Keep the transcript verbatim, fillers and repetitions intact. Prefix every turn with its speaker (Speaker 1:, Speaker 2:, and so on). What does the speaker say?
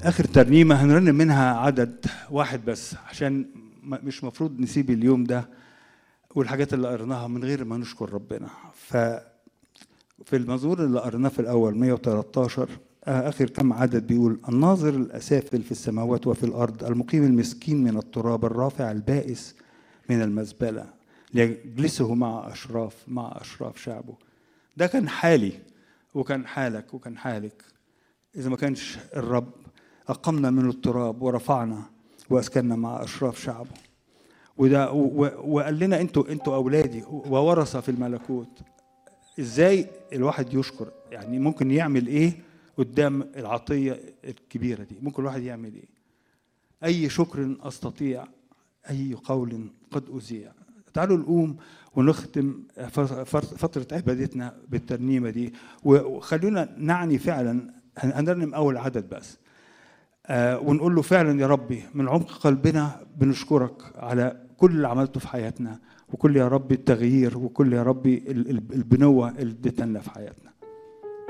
Speaker 1: آخر ترنيمة هنرنم منها عدد واحد بس، عشان مش مفروض نسيب اليوم ده والحاجات اللي قرناها من غير ما نشكر ربنا. ففي المزمور اللي قرناه في الأول مية وتلتاشر آخر كم عدد بيقول: الناظر الأسافل في السماوات وفي الأرض، المقيم المسكين من التراب، الرافع البائس من المزبلة ليجلسه مع أشراف مع أشراف شعبه. ده كان حالي وكان حالك وكان حالك إذا ما كانش الرب أقمنا من التراب ورفعنا وأسكننا مع أشراف شعبه. وده وقال لنا أنتوا أنتوا أولادي وورثة في الملكوت. إزاي الواحد يشكر؟ يعني ممكن يعمل إيه قدام العطية الكبيرة دي؟ ممكن الواحد يعمل إيه؟ أي شكر أستطيع، أي قول قد أذيع. تعالوا نقوم ونختم فترة عبادتنا بالترنيمة دي، وخلونا نعني فعلا. هنرنم أول عدد بس، آه ونقول له فعلا يا ربي من عمق قلبنا بنشكرك على كل اللي عملته في حياتنا، وكل يا ربي التغيير، وكل يا ربي البنوة اللي اديتنا في حياتنا.